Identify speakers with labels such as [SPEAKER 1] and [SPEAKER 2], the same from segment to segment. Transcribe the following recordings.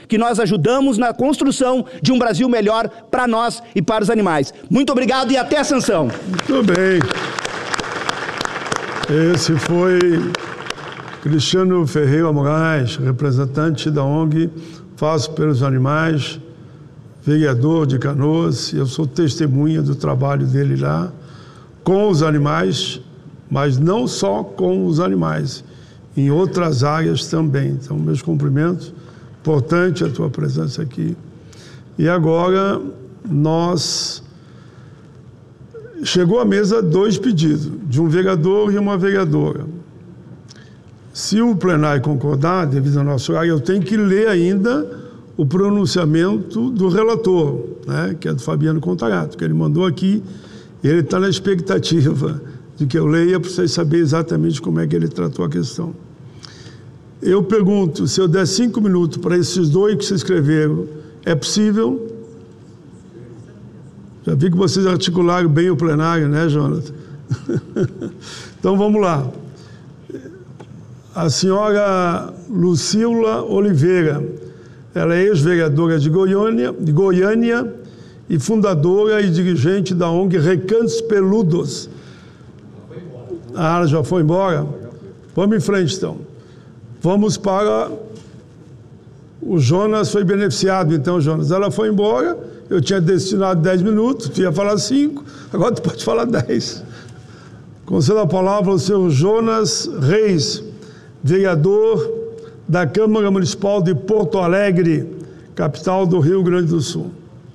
[SPEAKER 1] que nós ajudamos na construção de um Brasil melhor para nós e para os animais. Muito obrigado e até a sanção.
[SPEAKER 2] Muito bem. Esse foi Cristiano Ferreira Moraes, representante da ONG Faço pelos Animais, vereador de Canoas. Eu sou testemunha do trabalho dele lá com os animais, mas não só com os animais, em outras áreas também. Então, meus cumprimentos. Importante a tua presença aqui. E agora, chegou à mesa 2 pedidos, de um vereador e uma vereadora. Se o plenário concordar, devido ao nosso horário, eu tenho que ler ainda o pronunciamento do relator, né, que é do Fabiano Contarato, que ele mandou aqui, e ele está na expectativa de que eu leia para vocês saberem exatamente como é que ele tratou a questão. Eu pergunto, se eu der 5 minutos para esses 2 que se inscreveram, é possível? Já vi que vocês articularam bem o plenário, né, Jonathan? Então, vamos lá. A senhora Lucila Oliveira, ela é ex-vereadora de Goiânia e fundadora e dirigente da ONG Recantos Peludos. Ah, ela já foi embora? Vamos em frente, então. Vamos para... O Jonas foi beneficiado, então, Jonas. Ela foi embora, eu tinha destinado 10 minutos, tu ia falar 5, agora tu pode falar 10. Concedo a palavra ao senhor Jonas Reis, vereador da Câmara Municipal de Porto Alegre, capital do Rio Grande do Sul.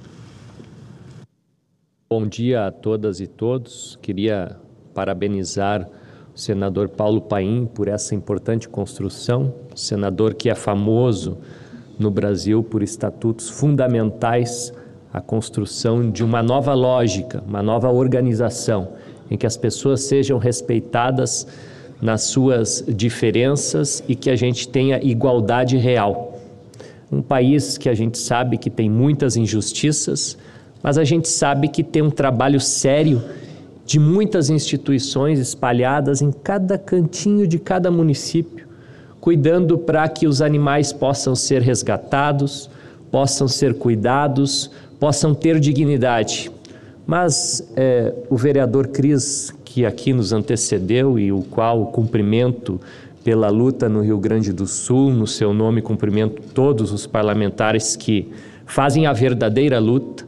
[SPEAKER 3] Bom dia a todas e todos. Queria parabenizar o senador Paulo Paim por essa importante construção, senador que é famoso no Brasil por estatutos fundamentais à construção de uma nova lógica, uma nova organização, em que as pessoas sejam respeitadas nas suas diferenças e que a gente tenha igualdade real. Um país que a gente sabe que tem muitas injustiças, mas a gente sabe que tem um trabalho sério de muitas instituições espalhadas em cada cantinho de cada município, cuidando para que os animais possam ser resgatados, possam ser cuidados, possam ter dignidade. Mas o vereador Cris, que aqui nos antecedeu e o qual cumprimento pela luta no Rio Grande do Sul, no seu nome cumprimento todos os parlamentares que fazem a verdadeira luta,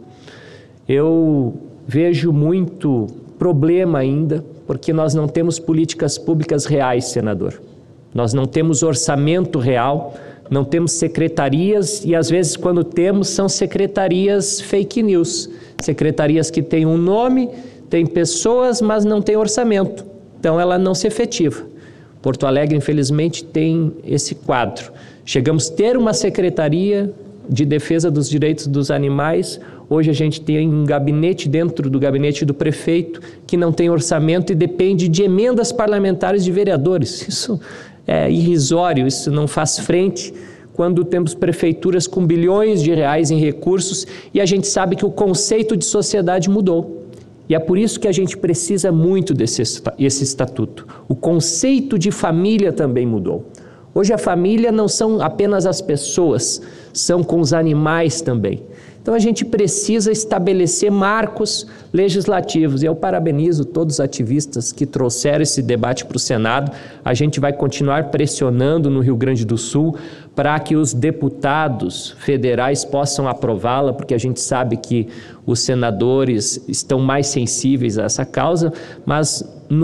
[SPEAKER 3] eu vejo muito problema ainda, porque nós não temos políticas públicas reais, senador. Nós não temos orçamento real, não temos secretarias e, às vezes, quando temos, são secretarias fake news. Secretarias que têm um nome, têm pessoas, mas não têm orçamento. Então, ela não se efetiva. Porto Alegre, infelizmente, tem esse quadro. Chegamos a ter uma secretaria de defesa dos direitos dos animais. Hoje a gente tem um gabinete dentro do gabinete do prefeito que não tem orçamento e depende de emendas parlamentares de vereadores. Isso é irrisório, isso não faz frente quando temos prefeituras com bilhões de reais em recursos e a gente sabe que o conceito de sociedade mudou. E é por isso que a gente precisa muito desse estatuto. O conceito de família também mudou. Hoje a família não são apenas as pessoas, são com os animais também. Então a gente precisa estabelecer marcos legislativos. E eu parabenizo todos os ativistas que trouxeram esse debate para o Senado. A gente vai continuar pressionando no Rio Grande do Sul para que os deputados federais possam aprová-la, porque a gente sabe que os senadores estão mais sensíveis a essa causa, mas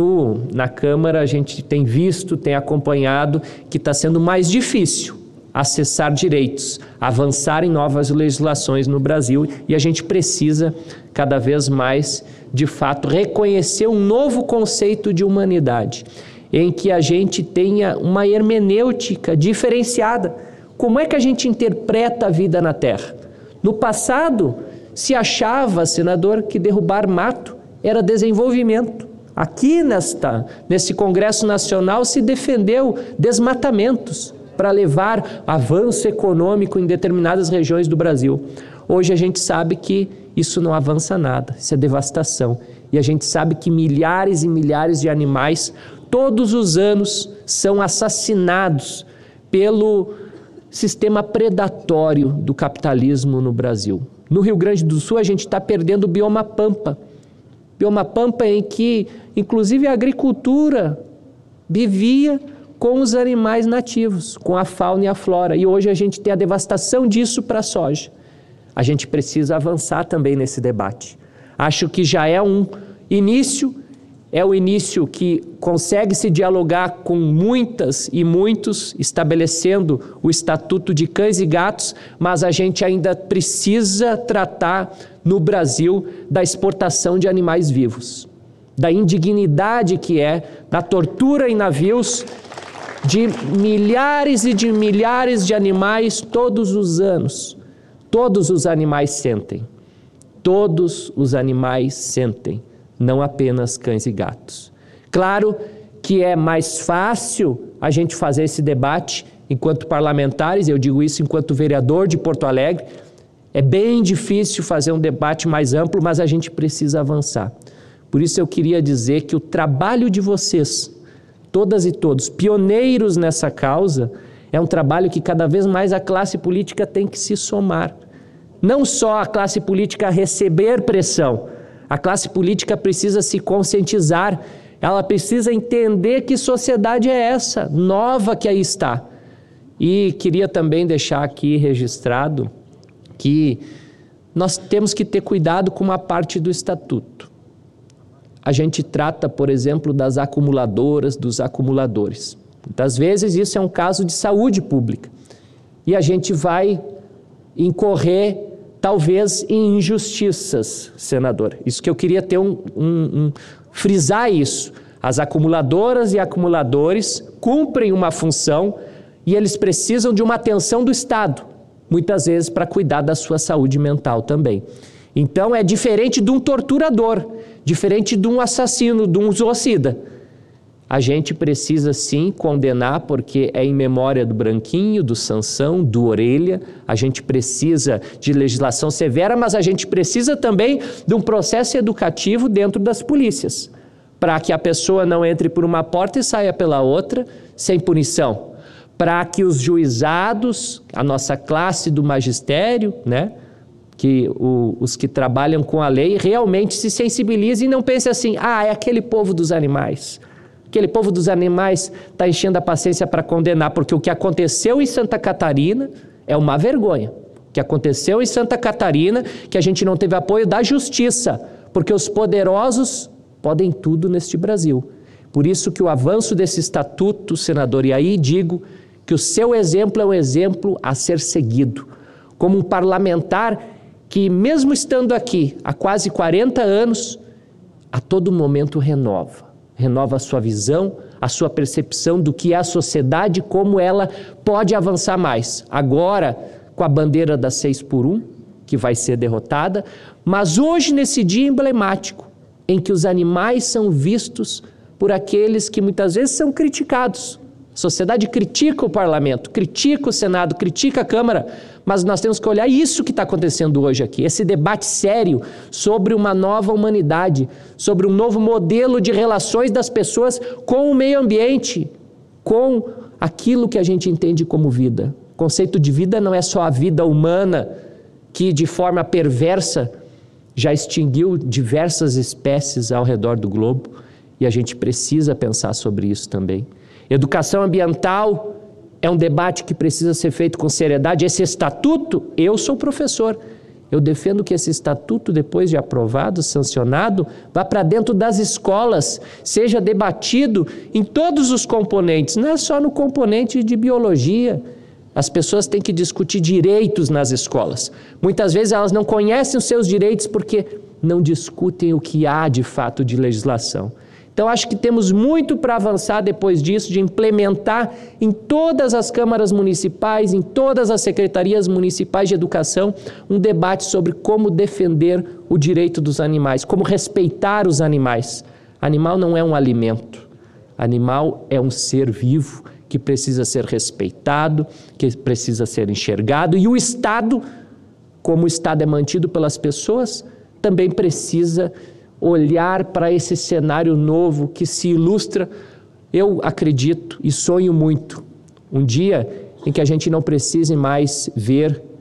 [SPEAKER 3] na Câmara a gente tem visto, tem acompanhado que está sendo mais difícil acessar direitos, avançar em novas legislações no Brasil e a gente precisa cada vez mais, de fato, reconhecer um novo conceito de humanidade, em que a gente tenha uma hermenêutica diferenciada. Como é que a gente interpreta a vida na Terra? No passado, se achava, senador, que derrubar mato era desenvolvimento. Aqui nesse Congresso Nacional se defendeu desmatamentos para levar avanço econômico em determinadas regiões do Brasil. Hoje a gente sabe que isso não avança nada, isso é devastação. E a gente sabe que milhares e milhares de animais todos os anos são assassinados pelo sistema predatório do capitalismo no Brasil. No Rio Grande do Sul, a gente está perdendo o bioma pampa. Bioma pampa em que, inclusive, a agricultura vivia com os animais nativos, com a fauna e a flora. E hoje a gente tem a devastação disso para a soja. A gente precisa avançar também nesse debate. Acho que já é um início, é o início que consegue se dialogar com muitas e muitos, estabelecendo o Estatuto de Cães e Gatos, mas a gente ainda precisa tratar no Brasil da exportação de animais vivos, da indignidade que é, da tortura em navios de milhares e de milhares de animais todos os anos. Todos os animais sentem. Todos os animais sentem. Não apenas cães e gatos. Claro que é mais fácil a gente fazer esse debate enquanto parlamentares, eu digo isso enquanto vereador de Porto Alegre, é bem difícil fazer um debate mais amplo, mas a gente precisa avançar. Por isso eu queria dizer que o trabalho de vocês, todas e todos, pioneiros nessa causa, é um trabalho que cada vez mais a classe política tem que se somar. Não só a classe política receber pressão, a classe política precisa se conscientizar, ela precisa entender que sociedade é essa, nova que aí está. E queria também deixar aqui registrado que nós temos que ter cuidado com uma parte do estatuto. A gente trata, por exemplo, das acumuladoras, dos acumuladores. Muitas vezes isso é um caso de saúde pública. E a gente vai incorrer talvez em injustiças, senador. Isso que eu queria ter frisar isso. As acumuladoras e acumuladores cumprem uma função e eles precisam de uma atenção do Estado, muitas vezes para cuidar da sua saúde mental também. Então é diferente de um torturador, diferente de um assassino, de um zoocida. A gente precisa sim condenar, porque é em memória do Branquinho, do Sansão, do Orelha. A gente precisa de legislação severa, mas a gente precisa também de um processo educativo dentro das polícias, para que a pessoa não entre por uma porta e saia pela outra sem punição. Para que os juizados, a nossa classe do magistério, né, que os que trabalham com a lei, realmente se sensibilizem e não pensem assim, é aquele povo dos animais. Aquele povo dos animais está enchendo a paciência para condenar, porque o que aconteceu em Santa Catarina é uma vergonha. O que aconteceu em Santa Catarina, que a gente não teve apoio da justiça, porque os poderosos podem tudo neste Brasil. Por isso que o avanço desse estatuto, senador, e aí digo que o seu exemplo é um exemplo a ser seguido. Como um parlamentar que, mesmo estando aqui há quase 40 anos, a todo momento renova a sua visão, a sua percepção do que é a sociedade, como ela pode avançar mais. Agora, com a bandeira da 6x1, que vai ser derrotada, mas hoje, nesse dia emblemático, em que os animais são vistos por aqueles que muitas vezes são criticados. A sociedade critica o parlamento, critica o Senado, critica a Câmara, mas nós temos que olhar isso que está acontecendo hoje aqui, esse debate sério sobre uma nova humanidade, sobre um novo modelo de relações das pessoas com o meio ambiente, com aquilo que a gente entende como vida. O conceito de vida não é só a vida humana, que de forma perversa já extinguiu diversas espécies ao redor do globo, e a gente precisa pensar sobre isso também. Educação ambiental é um debate que precisa ser feito com seriedade. Esse estatuto, eu sou professor, eu defendo que esse estatuto, depois de aprovado, sancionado, vá para dentro das escolas, seja debatido em todos os componentes, não é só no componente de biologia. As pessoas têm que discutir direitos nas escolas. Muitas vezes elas não conhecem os seus direitos porque não discutem o que há de fato de legislação. Então, acho que temos muito para avançar depois disso, de implementar em todas as câmaras municipais, em todas as secretarias municipais de educação, um debate sobre como defender o direito dos animais, como respeitar os animais. Animal não é um alimento, animal é um ser vivo que precisa ser respeitado, que precisa ser enxergado, e o Estado, como o Estado é mantido pelas pessoas, também precisa olhar para esse cenário novo que se ilustra. Eu acredito e sonho muito um dia em que a gente não precise mais ver